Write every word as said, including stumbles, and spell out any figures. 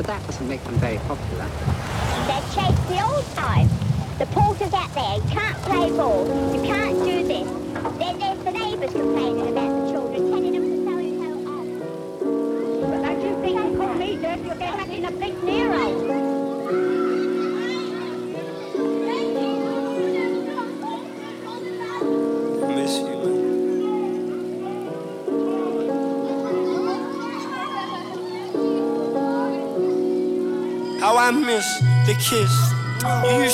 But that doesn't make them very popular. They're chased the old time. The porter's out there, you can't play ball, you can't do this. Then there's the neighbours complaining about the children, telling them to so-and-so off. But don't you think you call me dirty, you'll get back in a big Nero. Miss you. How I miss the kiss. You used